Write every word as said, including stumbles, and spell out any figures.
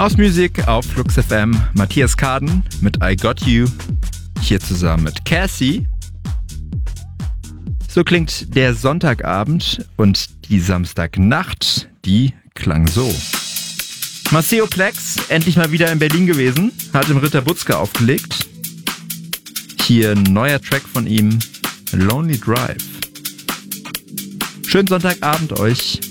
Hausmusik auf Flux F M. Matthias Kaden mit I Got You. Hier zusammen mit Cassie. So klingt der Sonntagabend und die Samstagnacht, die klang so. Maceo Plex, endlich mal wieder in Berlin gewesen, hat im Ritter Butzke aufgelegt. Hier ein neuer Track von ihm, Lonely Drive. Schönen Sonntagabend euch.